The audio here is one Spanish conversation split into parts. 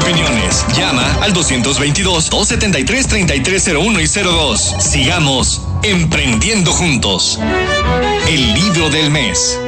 opiniones. Llama al 222-273-3301 y 02. Sigamos emprendiendo juntos. El libro del mes.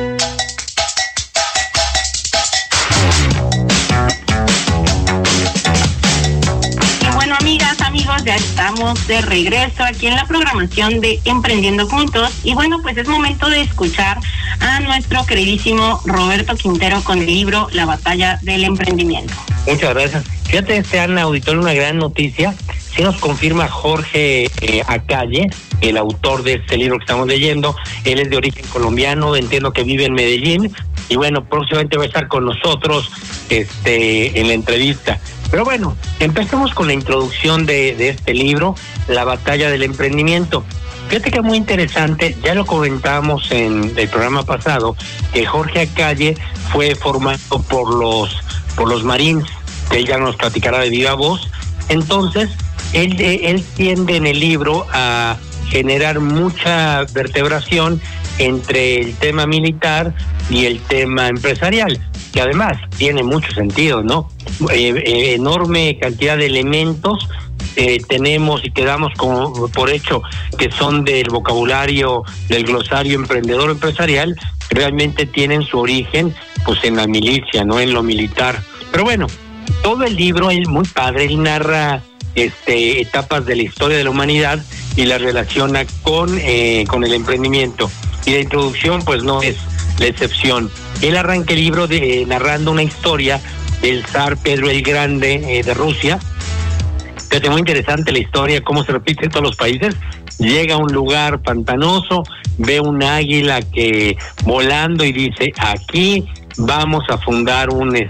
Amigos, ya estamos de regreso aquí en la programación de Emprendiendo Juntos y bueno, pues es momento de escuchar a nuestro queridísimo Roberto Quintero con el libro La Batalla del Emprendimiento. Muchas gracias. Fíjate, Ana, auditorio, una gran noticia. Sí nos confirma Jorge Acalle, el autor de este libro que estamos leyendo. Él es de origen colombiano, entiendo que vive en Medellín y bueno, próximamente va a estar con nosotros en la entrevista. Pero bueno, empecemos con la introducción de este libro, La Batalla del Emprendimiento. Fíjate que es muy interesante, ya lo comentábamos en el programa pasado, que Jorge Acalle fue formado por los Marines, que él ya nos platicará de viva voz. Entonces, él tiende en el libro a generar mucha vertebración entre el tema militar y el tema empresarial, que además tiene mucho sentido, ¿no? Enorme cantidad de elementos tenemos y quedamos como por hecho que son del vocabulario, del glosario emprendedor empresarial, realmente tienen su origen pues en la milicia, no en lo militar. Pero bueno, todo el libro es muy padre, él narra etapas de la historia de la humanidad y la relaciona con el emprendimiento. Y la introducción pues no es la excepción. Él arranca el libro narrando una historia del zar Pedro el Grande de Rusia. Es muy interesante la historia, cómo se repite en todos los países. Llega a un lugar pantanoso, ve un águila que volando y dice, aquí vamos a fundar una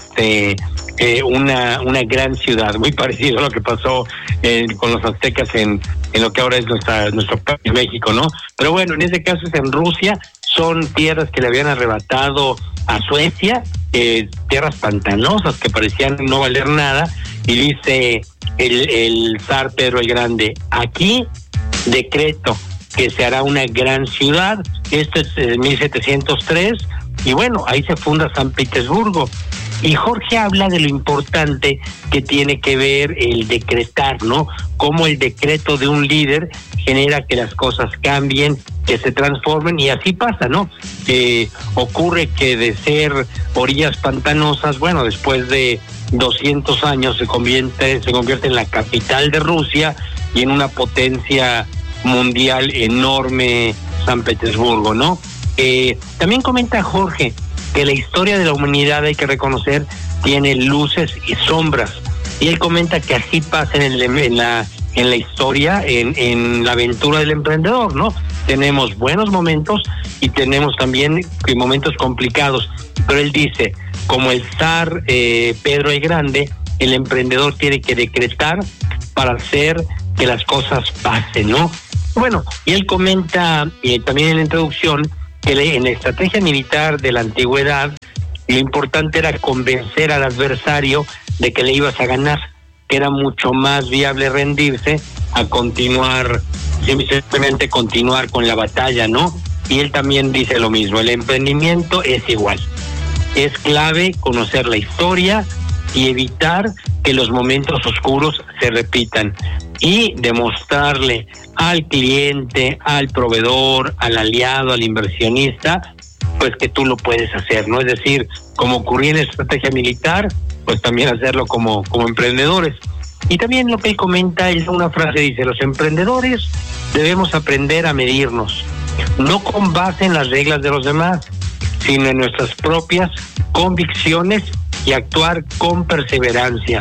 gran ciudad, muy parecido a lo que pasó con los aztecas en lo que ahora es nuestro país, México, ¿no? Pero bueno, en este caso es en Rusia, son tierras que le habían arrebatado a Suecia, tierras pantanosas que parecían no valer nada, y dice el zar Pedro el Grande, aquí decreto que se hará una gran ciudad. Esto es 1703, y bueno, ahí se funda San Petersburgo. Y Jorge habla de lo importante que tiene que ver el decretar, ¿no? Cómo el decreto de un líder genera que las cosas cambien, que se transformen, y así pasa, ¿no? Ocurre que de ser orillas pantanosas, bueno, después de 200 años se convierte en la capital de Rusia y en una potencia mundial enorme, San Petersburgo, ¿no? También comenta Jorge que la historia de la humanidad, hay que reconocer, tiene luces y sombras, y él comenta que así pasa en la historia, en la aventura del emprendedor, ¿no? Tenemos buenos momentos y tenemos también momentos complicados, pero él dice, como el zar Pedro el Grande, el emprendedor tiene que decretar para hacer que las cosas pasen, ¿no? Bueno, y él comenta también en la introducción que en la estrategia militar de la antigüedad lo importante era convencer al adversario de que le ibas a ganar, que era mucho más viable rendirse a continuar, simplemente continuar con la batalla, ¿no? Y él también dice lo mismo, el emprendimiento es igual, es clave conocer la historia y evitar que los momentos oscuros se repitan y demostrarle al cliente, al proveedor, al aliado, al inversionista, pues que tú lo puedes hacer, ¿no? Es decir, como ocurría en la estrategia militar, pues también hacerlo como emprendedores. Y también lo que él comenta es una frase, dice, los emprendedores debemos aprender a medirnos, no con base en las reglas de los demás, sino en nuestras propias convicciones y actuar con perseverancia.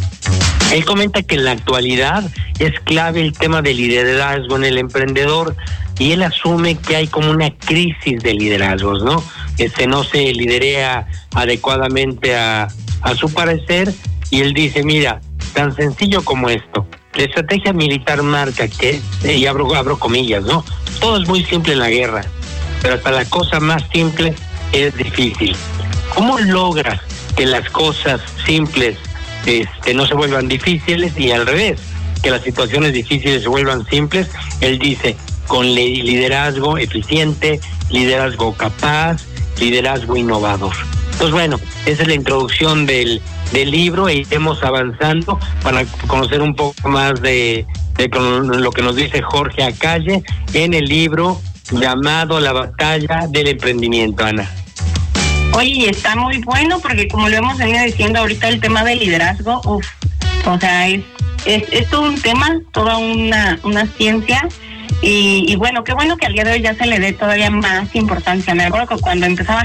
Él comenta que en la actualidad es clave el tema del liderazgo en el emprendedor, y él asume que hay como una crisis de liderazgos, ¿no? No se liderea adecuadamente a su parecer, y él dice, mira, tan sencillo como esto, la estrategia militar marca que, y abro comillas, ¿no? Todo es muy simple en la guerra, pero hasta la cosa más simple es difícil. ¿Cómo logras que las cosas simples no se vuelvan difíciles, y al revés, que las situaciones difíciles se vuelvan simples? Él dice, con liderazgo eficiente, liderazgo capaz, liderazgo innovador. Entonces, bueno, esa es la introducción del libro e iremos avanzando para conocer un poco más de lo que nos dice Jorge Acalle en el libro llamado La Batalla del Emprendimiento, Ana. Oye, está muy bueno porque como lo hemos venido diciendo ahorita, el tema del liderazgo, o sea, es todo un tema, toda una ciencia. Y bueno, qué bueno que al día de hoy ya se le dé todavía más importancia. Me acuerdo que cuando empezaba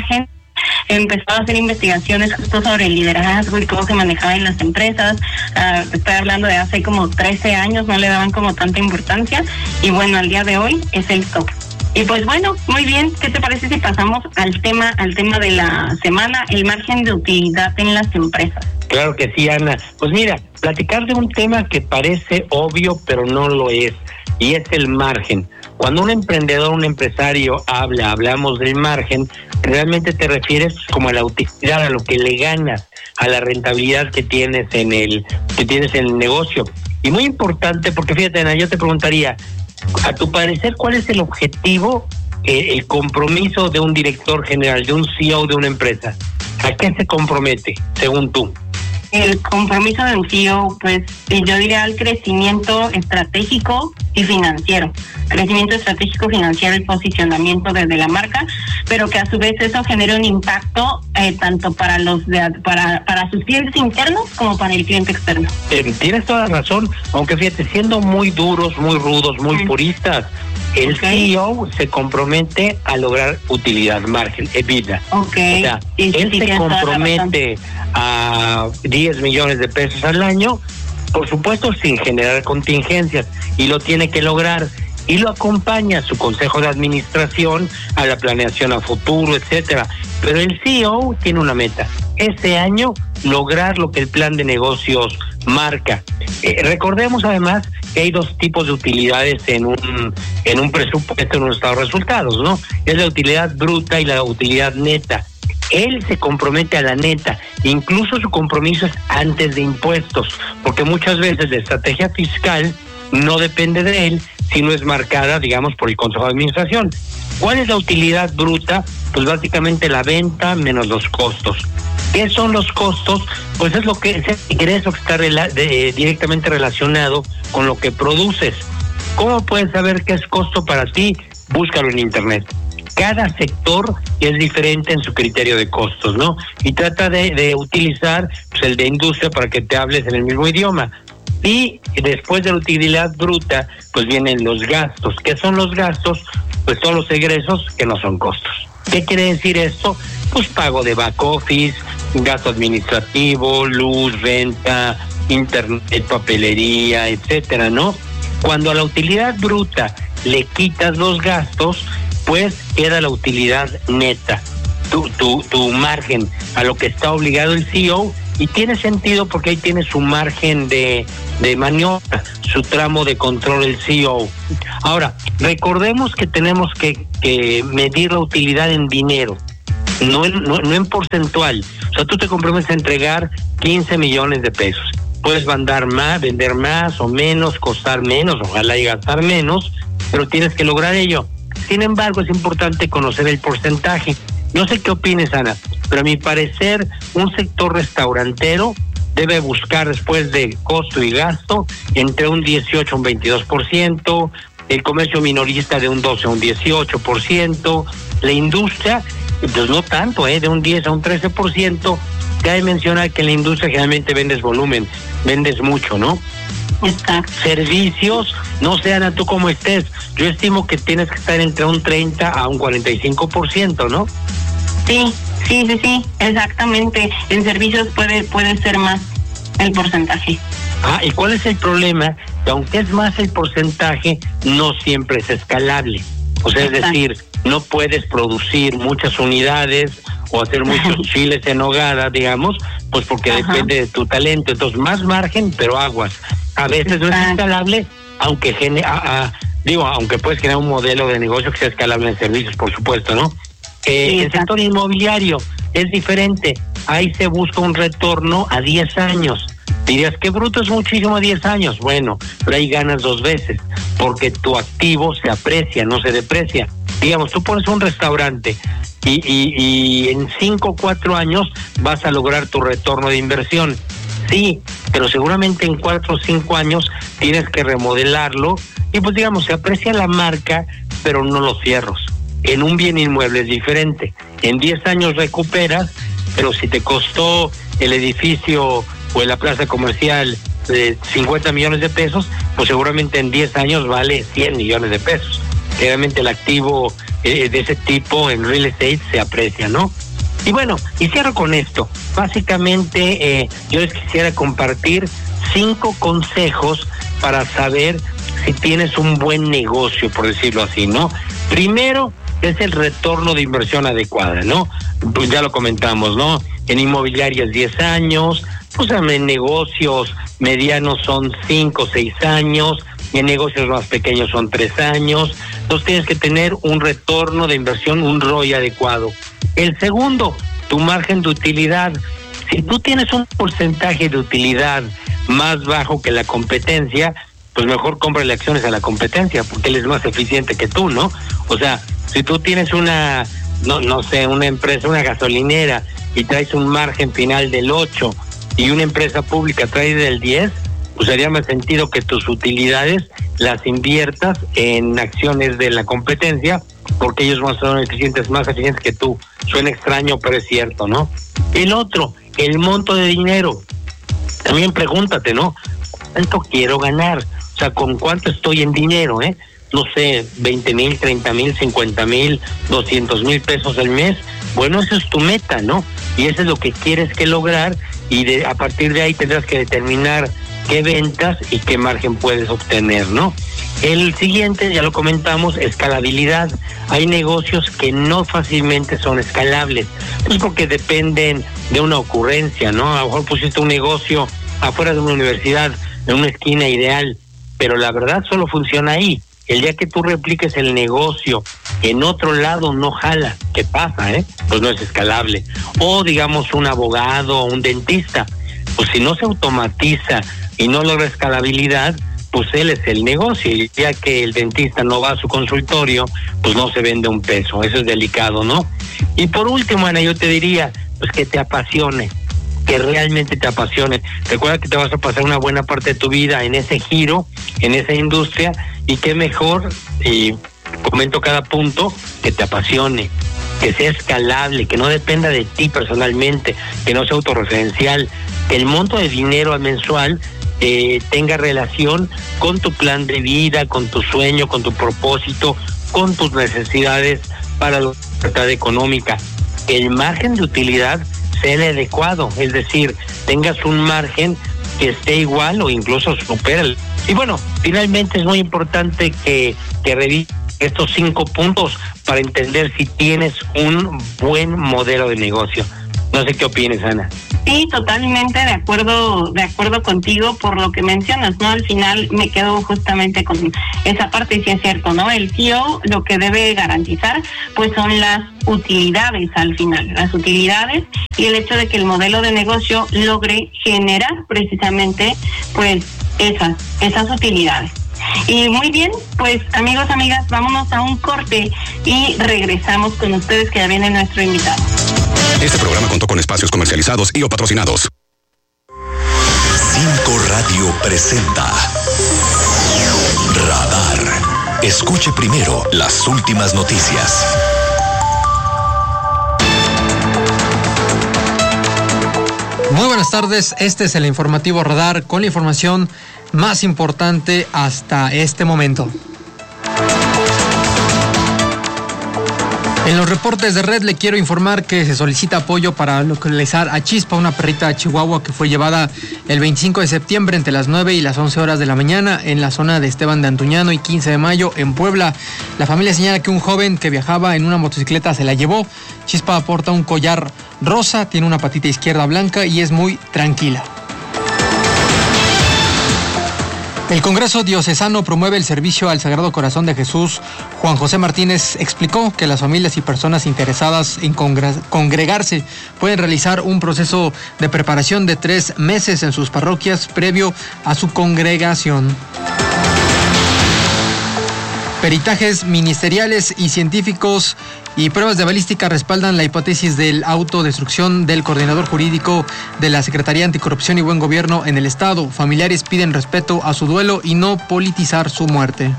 a hacer investigaciones justo sobre el liderazgo y cómo se manejaba en las empresas. Estoy hablando de hace como 13 años, no le daban como tanta importancia. Y bueno, al día de hoy es el top. Y pues bueno, muy bien, ¿qué te parece si pasamos al tema de la semana, el margen de utilidad en las empresas? Claro que sí, Ana. Pues mira, platicar de un tema que parece obvio, pero no lo es, y es el margen. Cuando un emprendedor, un empresario hablamos del margen, realmente te refieres como a la utilidad, a lo que le ganas, a la rentabilidad que tienes en el negocio. Y muy importante, porque fíjate, Ana, yo te preguntaría, a tu parecer, ¿cuál es el objetivo, el compromiso de un director general, de un CEO de una empresa? ¿A qué se compromete, según tú? El compromiso de un CEO, pues yo diría al crecimiento estratégico y financiero. Crecimiento estratégico, financiero y posicionamiento desde la marca, pero que a su vez eso genere un impacto tanto para para sus clientes internos como para el cliente externo. Tienes toda la razón, aunque fíjate, siendo muy duros, muy rudos, muy puristas, el CEO se compromete a lograr utilidad, margen, EBITDA. O sea, él se compromete a 10 millones de pesos al año, por supuesto sin generar contingencias, y lo tiene que lograr, y lo acompaña a su consejo de administración, a la planeación a futuro, etcétera. Pero el CEO tiene una meta, este año lograr lo que el plan de negocios marca. Recordemos además que hay dos tipos de utilidades en un presupuesto, en un estado de resultados, ¿no? Es la utilidad bruta y la utilidad neta. Él se compromete a la neta, incluso su compromiso es antes de impuestos, porque muchas veces la estrategia fiscal no depende de él, sino es marcada, digamos, por el Consejo de Administración. ¿Cuál es la utilidad bruta? Pues básicamente la venta menos los costos. ¿Qué son los costos? Pues es lo que es el ingreso que está directamente relacionado con lo que produces. ¿Cómo puedes saber qué es costo para ti? Búscalo en Internet. Cada sector es diferente en su criterio de costos, ¿no? Y trata de utilizar pues, el de industria para que te hables en el mismo idioma. Y después de la utilidad bruta, pues vienen los gastos. ¿Qué son los gastos? Pues son los egresos que no son costos. ¿Qué quiere decir esto? Pues pago de back office, gasto administrativo, luz, renta, internet, papelería, etcétera, ¿no? Cuando a la utilidad bruta le quitas los gastos, pues queda la utilidad neta, tu margen a lo que está obligado el CEO, y tiene sentido porque ahí tiene su margen de maniobra, su tramo de control el CEO. Ahora, recordemos que tenemos que medir la utilidad en dinero, no en porcentual. O sea, tú te comprometes a entregar 15 millones de pesos. Puedes vender más o menos, costar menos, ojalá y gastar menos, pero tienes que lograr ello. Sin embargo, es importante conocer el porcentaje. No sé qué opines, Ana, pero a mi parecer, un sector restaurantero debe buscar después de costo y gasto entre un 18 a un 22%, el comercio minorista de un 12 a un 18%, la industria, pues no tanto, de un 10 a un 13%. Cabe mencionar que en la industria generalmente vendes volumen, vendes mucho, ¿no? Exacto. Servicios, no sé, Ana, tú cómo estés, yo estimo que tienes que estar entre un 30 a un 45%, ¿no? Sí, exactamente. En servicios puede ser más el porcentaje. ¿Y cuál es el problema? Que aunque es más el porcentaje, no siempre es escalable. O sea, es decir, no puedes producir muchas unidades o hacer muchos chiles en hogada, digamos, pues porque depende de tu talento. Entonces, más margen, pero aguas. A veces no es escalable, aunque aunque puedes generar un modelo de negocio que sea escalable en servicios, por supuesto, ¿no? El sector inmobiliario es diferente. Ahí se busca un retorno a 10 años. Dirías que bruto es muchísimo a 10 años. Bueno, pero ahí ganas 2 veces, porque tu activo se aprecia, no se deprecia. Digamos, tú pones un restaurante y en 5 o 4 años vas a lograr tu retorno de inversión. Sí, pero seguramente en 4 o 5 años tienes que remodelarlo y pues digamos, se aprecia la marca, pero no los fierros. En un bien inmueble es diferente. En 10 años recuperas, pero si te costó el edificio o la plaza comercial de 50 millones de pesos, pues seguramente en 10 años vale 100 millones de pesos. Realmente el activo de ese tipo en real estate se aprecia, ¿no? Y bueno, y cierro con esto. Básicamente yo les quisiera compartir 5 consejos para saber si tienes un buen negocio, por decirlo así, ¿no? Primero es el retorno de inversión adecuada, ¿no? Pues ya lo comentamos, ¿no? En inmobiliarias 10 años, pues en negocios medianos son 5 o 6 años, y en negocios más pequeños son 3 años. Entonces tienes que tener un retorno de inversión, un ROI adecuado. El segundo, tu margen de utilidad. Si tú tienes un porcentaje de utilidad más bajo que la competencia, pues mejor cómprale acciones a la competencia, porque él es más eficiente que tú, ¿no? O sea, si tú tienes una, no sé, una empresa, una gasolinera, y traes un margen final del 8, y una empresa pública trae del 10, pues haría más sentido que tus utilidades las inviertas en acciones de la competencia, porque ellos son más eficientes que tú. Suena extraño, pero es cierto, ¿no? El otro, el monto de dinero. También pregúntate, ¿no? ¿Cuánto quiero ganar? O sea, ¿con cuánto estoy en dinero, No sé, 20,000, 30,000, 50,000, 200,000 pesos al mes. Bueno, eso es tu meta, ¿no? Y eso es lo que quieres que lograr, y a partir de ahí tendrás que determinar qué ventas y qué margen puedes obtener, ¿no? El siguiente, ya lo comentamos, escalabilidad. Hay negocios que no fácilmente son escalables, pues porque dependen de una ocurrencia, ¿no? A lo mejor pusiste un negocio afuera de una universidad, en una esquina ideal, pero la verdad solo funciona ahí. El día que tú repliques el negocio en otro lado no jala. ¿Qué pasa, Pues no es escalable. O digamos un abogado o un dentista, pues si no se automatiza y no logra escalabilidad, pues él es el negocio, y ya que el dentista no va a su consultorio, pues no se vende un peso. Eso es delicado, ¿no? Y por último, Ana, yo te diría, pues que te apasione, que realmente te apasione. Recuerda que te vas a pasar una buena parte de tu vida en ese giro, en esa industria, y qué mejor, y comento cada punto, que te apasione, que sea escalable, que no dependa de ti personalmente, que no sea autorreferencial, que el monto de dinero mensual tenga relación con tu plan de vida, con tu sueño, con tu propósito, con tus necesidades para la libertad económica. El margen de utilidad sea el adecuado, es decir, tengas un margen que esté igual o incluso supere. Y bueno, finalmente es muy importante que revises estos 5 puntos para entender si tienes un buen modelo de negocio. No sé qué opines, Ana. Sí, totalmente de acuerdo contigo por lo que mencionas, ¿no? Al final me quedo justamente con esa parte, y sí es cierto, ¿no? El CEO lo que debe garantizar, pues son las utilidades al final, las utilidades, y el hecho de que el modelo de negocio logre generar precisamente, pues, esas utilidades. Y muy bien, pues amigos, amigas, vámonos a un corte y regresamos con ustedes, que ya viene nuestro invitado. Este programa contó con espacios comercializados y o patrocinados. 5 Radio presenta Radar. Escuche primero las últimas noticias. Muy buenas tardes, este es el informativo Radar con la información más importante hasta este momento. En los reportes de Red le quiero informar que se solicita apoyo para localizar a Chispa, una perrita chihuahua que fue llevada el 25 de septiembre entre las 9 y las 11 horas de la mañana en la zona de Esteban de Antuñano y 15 de mayo en Puebla. La familia señala que un joven que viajaba en una motocicleta se la llevó. Chispa porta un collar rosa, tiene una patita izquierda blanca y es muy tranquila. El Congreso Diocesano promueve el servicio al Sagrado Corazón de Jesús. Juan José Martínez explicó que las familias y personas interesadas en congregarse pueden realizar un proceso de preparación de 3 meses en sus parroquias previo a su congregación. Peritajes ministeriales y científicos y pruebas de balística respaldan la hipótesis de autodestrucción del coordinador jurídico de la Secretaría Anticorrupción y Buen Gobierno en el Estado. Familiares piden respeto a su duelo y no politizar su muerte.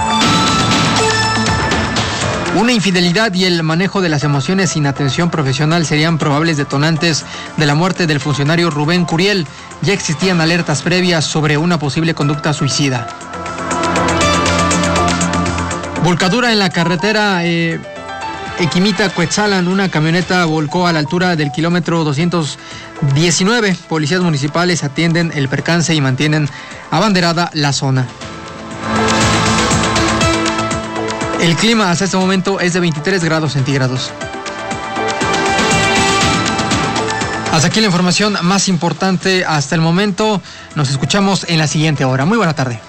Una infidelidad y el manejo de las emociones sin atención profesional serían probables detonantes de la muerte del funcionario Rubén Curiel. Ya existían alertas previas sobre una posible conducta suicida. Volcadura en la carretera Equimita-Cuetzalan. Una camioneta volcó a la altura del kilómetro 219. Policías municipales atienden el percance y mantienen abanderada la zona. El clima hasta este momento es de 23 grados centígrados. Hasta aquí la información más importante hasta el momento. Nos escuchamos en la siguiente hora. Muy buena tarde.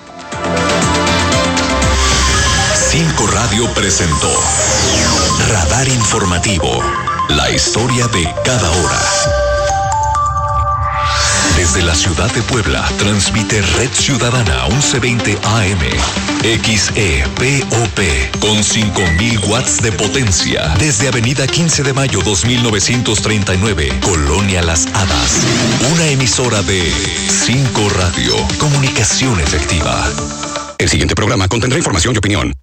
5 Radio presentó Radar Informativo, la historia de cada hora. Desde la ciudad de Puebla, transmite Red Ciudadana 1120 AM, XEPOP, con 5000 watts de potencia. Desde Avenida 15 de Mayo 2939, Colonia Las Hadas. Una emisora de 5 Radio, comunicación efectiva. El siguiente programa contendrá información y opinión.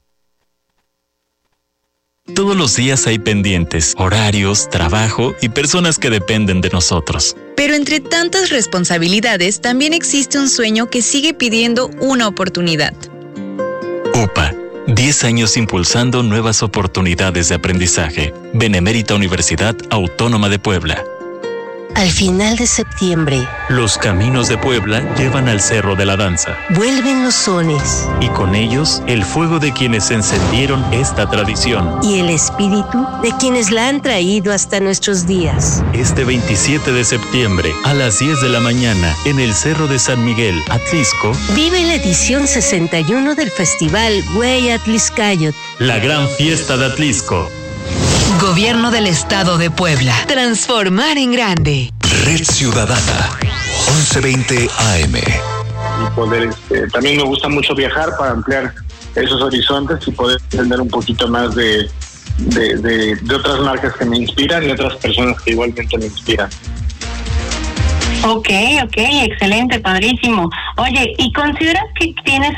Todos los días hay pendientes, horarios, trabajo y personas que dependen de nosotros. Pero entre tantas responsabilidades, también existe un sueño que sigue pidiendo una oportunidad. UPA, 10 años impulsando nuevas oportunidades de aprendizaje. Benemérita Universidad Autónoma de Puebla. Al final de septiembre, los caminos de Puebla llevan al Cerro de la Danza. Vuelven los sones. Y con ellos, el fuego de quienes encendieron esta tradición. Y el espíritu de quienes la han traído hasta nuestros días. Este 27 de septiembre, a las 10 de la mañana, en el Cerro de San Miguel, Atlisco, vive la edición 61 del Festival Güey Atliscayot. La gran fiesta de Atlisco. Gobierno del Estado de Puebla. Transformar en grande. Red Ciudadana, 1120 AM. Y poder, también me gusta mucho viajar para ampliar esos horizontes y poder entender un poquito más de otras marcas que me inspiran y otras personas que igualmente me inspiran. Ok, excelente, padrísimo. Oye, ¿y consideras que tienes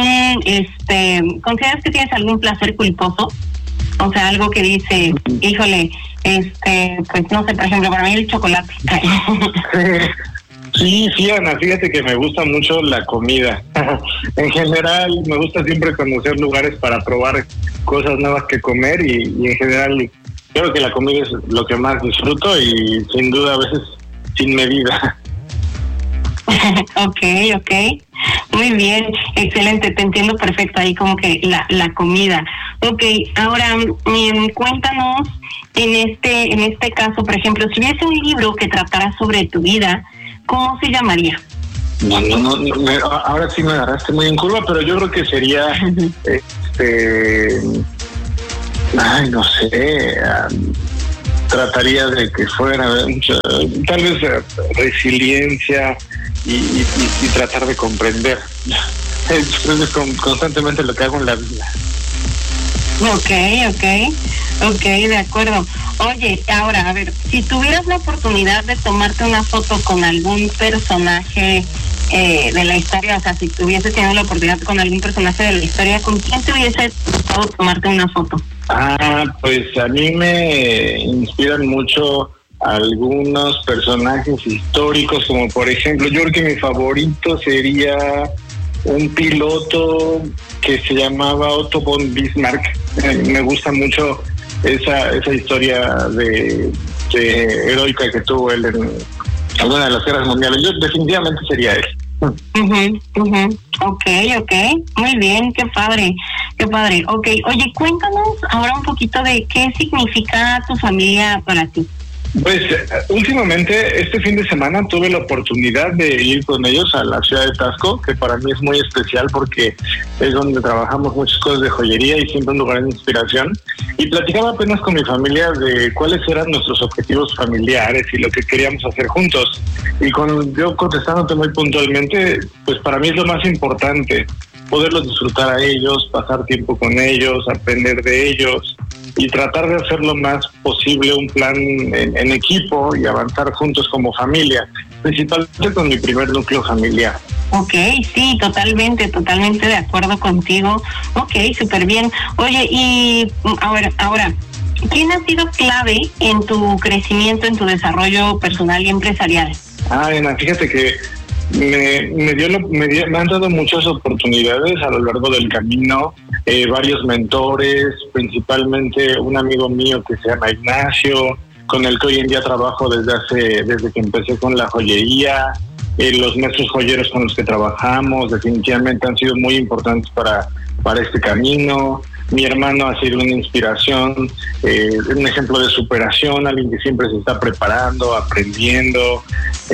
algún placer culposo? O sea, algo que dice, híjole, pues no sé, por ejemplo, para mí el chocolate. Sí, Ana, fíjate que me gusta mucho la comida. En general, me gusta siempre conocer lugares para probar cosas nuevas que comer y en general creo que la comida es lo que más disfruto y sin duda a veces sin medida. Ok. Muy bien, excelente, te entiendo perfecto ahí como que la comida. Ok, ahora cuéntanos en este caso, por ejemplo, si hubiese un libro que tratara sobre tu vida, ¿cómo se llamaría? No, ahora sí me agarraste muy en curva, pero yo creo que sería, no sé, trataría de que fuera tal vez resiliencia y tratar de comprender. Es constantemente lo que hago en la vida. Ok, de acuerdo. Oye, ahora, a ver, si tuvieras la oportunidad de tomarte una foto con algún personaje de la historia, o sea, si tuvieses tenido la oportunidad con algún personaje de la historia, ¿con quién te hubiese gustado tomarte una foto? Pues a mí me inspiran mucho algunos personajes históricos, como por ejemplo, yo creo que mi favorito sería un piloto que se llamaba Otto von Bismarck. Me gusta mucho esa historia de heroica que tuvo él en alguna de las guerras mundiales. Yo definitivamente sería él. Ok, muy bien, qué padre. Ok, oye, cuéntanos ahora un poquito de qué significa tu familia para ti. Pues últimamente, este fin de semana tuve la oportunidad de ir con ellos a la ciudad de Taxco, que para mí es muy especial porque es donde trabajamos muchas cosas de joyería y siempre un lugar de inspiración. Y platicaba apenas con mi familia de cuáles eran nuestros objetivos familiares y lo que queríamos hacer juntos. Y yo contestándote muy puntualmente, pues para mí es lo más importante poderlos disfrutar a ellos, pasar tiempo con ellos, aprender de ellos y tratar de hacer lo más posible un plan en equipo y avanzar juntos como familia, principalmente con mi primer núcleo familiar. Ok, sí, totalmente de acuerdo contigo. Ok, súper bien. Oye, y ahora, ¿quién ha sido clave en tu crecimiento, en tu desarrollo personal y empresarial? Ana, fíjate que me han dado muchas oportunidades a lo largo del camino, varios mentores, principalmente un amigo mío que se llama Ignacio, con el que hoy en día trabajo desde que empecé con la joyería. Los maestros joyeros con los que trabajamos definitivamente han sido muy importantes para este camino. Mi hermano ha sido una inspiración, un ejemplo de superación, alguien que siempre se está preparando, aprendiendo.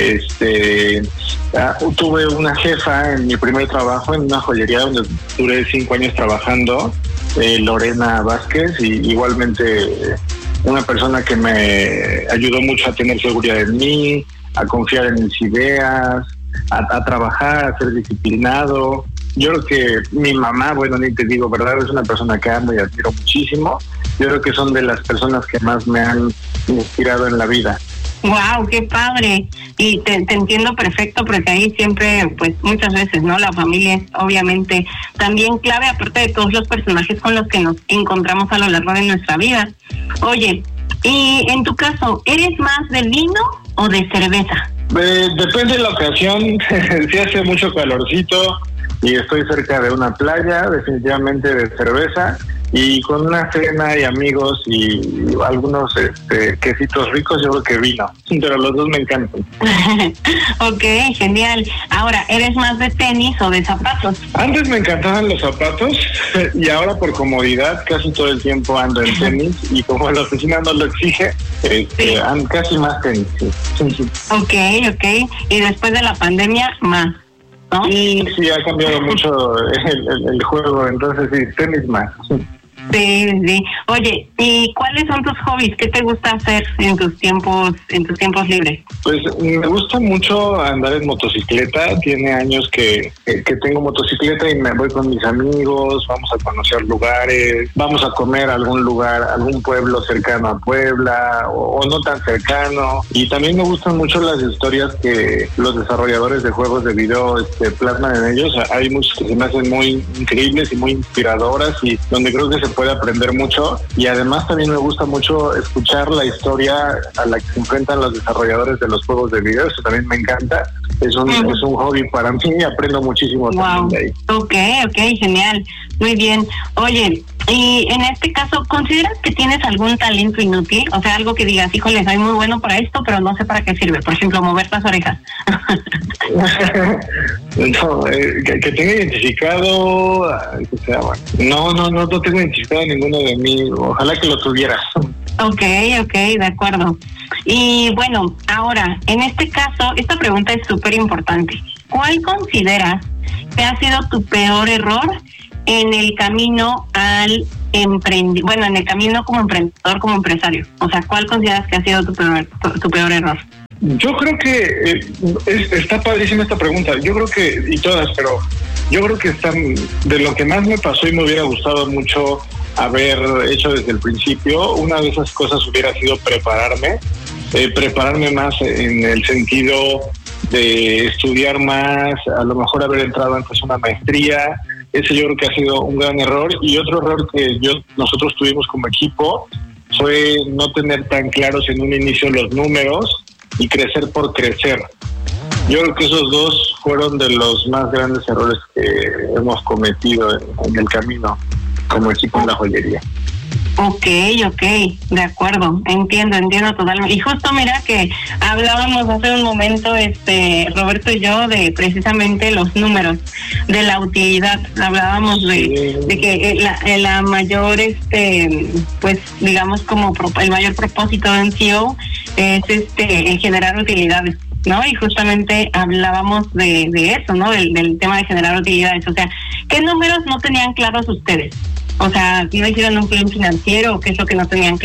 Tuve una jefa en mi primer trabajo en una joyería donde duré 5 años trabajando, Lorena Vázquez, y igualmente una persona que me ayudó mucho a tener seguridad en mí, a confiar en mis ideas, a trabajar, a ser disciplinado. Yo creo que mi mamá, bueno, ni te digo, ¿verdad? Es una persona que amo y admiro muchísimo. Yo creo que son de las personas que más me han inspirado en la vida. Wow, qué padre. Y te entiendo perfecto, porque ahí siempre, pues muchas veces, ¿no? La familia es obviamente también clave, aparte de todos los personajes con los que nos encontramos a lo largo de nuestra vida. Oye, y en tu caso, ¿eres más de vino o de cerveza? Depende de la ocasión. Si hace mucho calorcito y estoy cerca de una playa, definitivamente de cerveza, y con una cena y amigos y algunos quesitos ricos, yo creo que vino, pero los dos me encantan. Ok, genial. Ahora, ¿eres más de tenis o de zapatos? Antes me encantaban los zapatos y ahora por comodidad casi todo el tiempo ando en tenis, y como la oficina no lo exige, ando casi más tenis. Sí. Ok, y después de la pandemia, más, ¿no? Sí, ha cambiado mucho el juego, entonces sí, tenis más. Sí. Oye, ¿y cuáles son tus hobbies? ¿Qué te gusta hacer en tus tiempos libres? Pues me gusta mucho andar en motocicleta. Tiene años que tengo motocicleta y me voy con mis amigos, vamos a conocer lugares, vamos a comer a algún lugar, algún pueblo cercano a Puebla o no tan cercano. Y también me gustan mucho las historias que los desarrolladores de juegos de video plasman en ellos. Hay muchos que se me hacen muy increíbles y muy inspiradoras, y donde creo que se puede aprender mucho, y además también me gusta mucho escuchar la historia a la que se enfrentan los desarrolladores de los juegos de video. Eso también me encanta, es un hobby para mí y aprendo muchísimo también de ahí. Ok, genial, muy bien. Oye, y en este caso, ¿consideras que tienes algún talento inútil? O sea, algo que digas, híjole, soy muy bueno para esto, pero no sé para qué sirve. Por ejemplo, mover las orejas. No, que tenga identificado, no tengo identificado ninguno de mí. Ojalá que lo tuviera. Ok, de acuerdo. Y bueno, ahora, en este caso, esta pregunta es súper importante. ¿Cuál consideras que ha sido tu peor error en el camino al en el camino como emprendedor, como empresario? O sea, ¿cuál consideras que ha sido tu peor error? Yo creo que está padrísima esta pregunta. Yo creo que, y todas, pero yo creo que están, de lo que más me pasó y me hubiera gustado mucho haber hecho desde el principio, una de esas cosas hubiera sido prepararme más en el sentido de estudiar más, a lo mejor haber entrado antes una maestría. Ese yo creo que ha sido un gran error. Y otro error que nosotros tuvimos como equipo fue no tener tan claros en un inicio los números y crecer por crecer. Yo creo que esos dos fueron de los más grandes errores que hemos cometido en el camino como equipo en la joyería. Ok, de acuerdo, entiendo totalmente. Y justo mira que hablábamos hace un momento, Roberto y yo, de precisamente los números, de la utilidad. Hablábamos de que la mayor, pues digamos como el mayor propósito de un CEO es en generar utilidades, ¿no? Y justamente hablábamos de eso, ¿no? Del tema de generar utilidades. O sea, ¿qué números no tenían claros ustedes? O sea, ¿no hicieron un plan financiero o qué es lo que no tenían claro?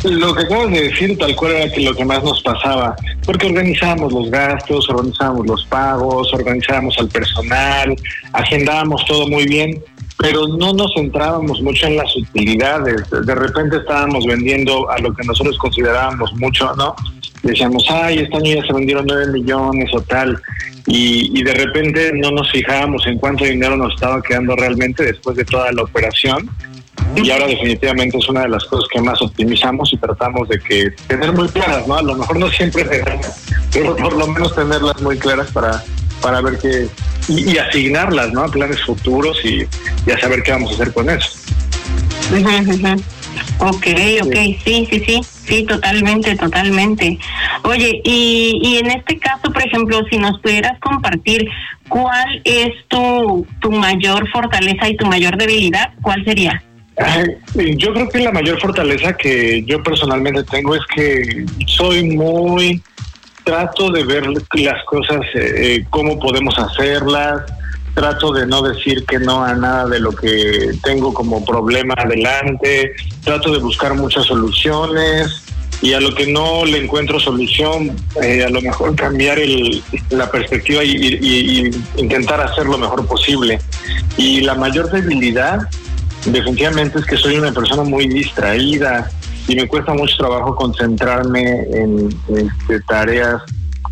Lo que acabas de decir tal cual era que lo que más nos pasaba, porque organizábamos los gastos, organizábamos los pagos, organizábamos al personal, agendábamos todo muy bien, pero no nos centrábamos mucho en las utilidades. De repente estábamos vendiendo a lo que nosotros considerábamos mucho, ¿no? Decíamos, este año ya se vendieron 9 millones o tal, y de repente no nos fijábamos en cuánto dinero nos estaba quedando realmente después de toda la operación. Y ahora definitivamente es una de las cosas que más optimizamos y tratamos de que tener muy claras, ¿no? A lo mejor no siempre pero por lo menos tenerlas muy claras para ver qué y asignarlas, ¿no? A planes futuros y a saber qué vamos a hacer con eso. Ok, sí, totalmente. Oye, y en este caso, por ejemplo, si nos pudieras compartir cuál es tu mayor fortaleza y tu mayor debilidad, ¿cuál sería? Yo creo que la mayor fortaleza que yo personalmente tengo es que trato de ver las cosas, cómo podemos hacerlas, trato de no decir que no a nada de lo que tengo como problema adelante, trato de buscar muchas soluciones y a lo que no le encuentro solución, a lo mejor cambiar la perspectiva y intentar hacer lo mejor posible. Y la mayor debilidad definitivamente es que soy una persona muy distraída y me cuesta mucho trabajo concentrarme en tareas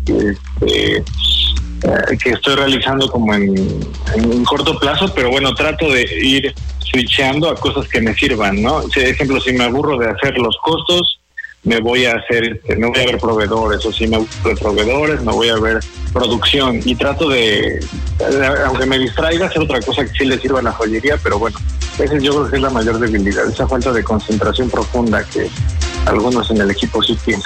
que estoy realizando como en corto plazo, pero bueno, trato de ir switchando a cosas que me sirvan, ¿no? Por ejemplo, si me aburro de hacer los costos, me voy a ver proveedores, o si me aburro de proveedores, me voy a ver producción, y trato de aunque me distraiga, hacer otra cosa que sí le sirva a la joyería, pero bueno, esa yo creo que es la mayor debilidad, esa falta de concentración profunda que algunos en el equipo sí tienen.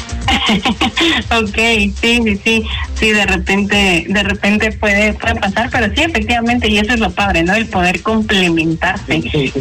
Okay, sí, de repente puede pasar, pero sí, efectivamente, y eso es lo padre, ¿no? El poder complementarse,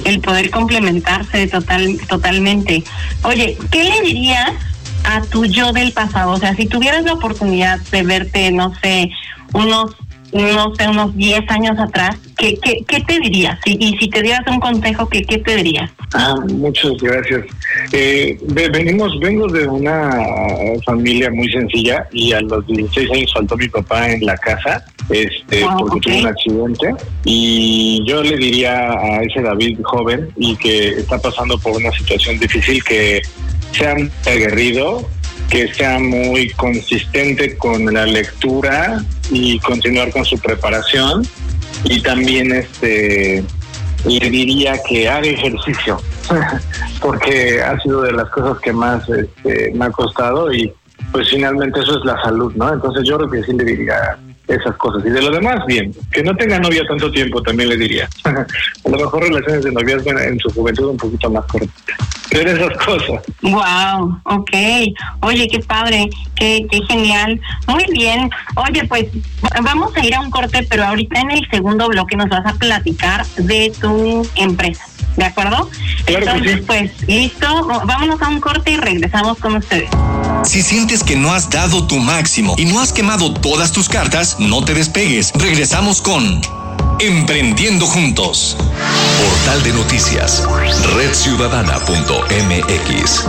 totalmente. Oye, ¿qué le dirías a tu yo del pasado? O sea, si tuvieras la oportunidad de verte, no sé, unos 10 años atrás, ¿qué te dirías? Y si te dieras un consejo, ¿qué te dirías? Muchas gracias. Vengo de una familia muy sencilla y a los 16 años faltó mi papá en la casa, porque tuvo un accidente, y yo le diría a ese David joven y que está pasando por una situación difícil que sea muy aguerrido, que sea muy consistente con la lectura y continuar con su preparación, y también le diría que haga ejercicio porque ha sido de las cosas que más me ha costado, y pues finalmente eso es la salud, ¿no? Entonces yo creo que sí le diría esas cosas, y de lo demás, bien, que no tenga novia tanto tiempo, también le diría. A lo mejor relaciones de noviazgo en su juventud un poquito más cortitas, pero esas cosas. Wow, okay. Oye, qué padre, qué genial. Muy bien. Oye, pues vamos a ir a un corte, pero ahorita en el segundo bloque nos vas a platicar de tu empresa, ¿de acuerdo? Claro. Entonces, que sí. Pues listo, vámonos a un corte y regresamos con ustedes. Si sientes que no has dado tu máximo y no has quemado todas tus cartas, no te despegues. Regresamos con Emprendiendo Juntos. Portal de noticias, redciudadana.mx.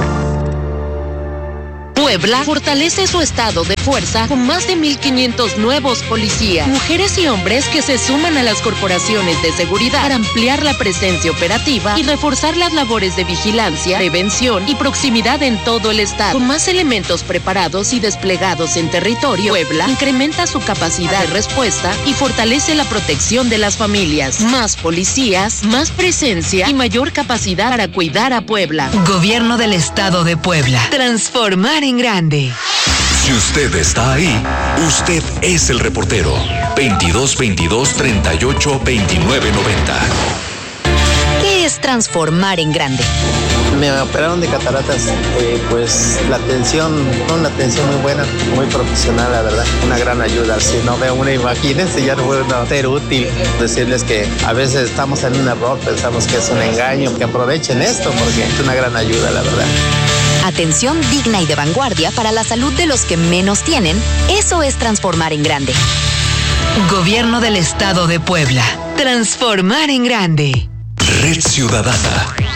Puebla fortalece su estado de fuerza con más de 1,500 nuevos policías, mujeres y hombres que se suman a las corporaciones de seguridad para ampliar la presencia operativa y reforzar las labores de vigilancia, prevención y proximidad en todo el estado. Con más elementos preparados y desplegados en territorio, Puebla incrementa su capacidad de respuesta y fortalece la protección de las familias. Más policías, más presencia y mayor capacidad para cuidar a Puebla. Gobierno del Estado de Puebla. Transformar en grande. Si usted está ahí, usted es el reportero. 2222-382990. ¿Qué es transformar en grande? Me operaron de cataratas, pues la atención, una atención muy buena, muy profesional, la verdad, una gran ayuda. Si no veo una, imagínense, ya no puedo ser útil. Decirles que a veces estamos en un error, pensamos que es un engaño, que aprovechen esto porque es una gran ayuda, la verdad. Atención digna y de vanguardia para la salud de los que menos tienen, eso es transformar en grande. Gobierno del Estado de Puebla. Transformar en grande. Red Ciudadana.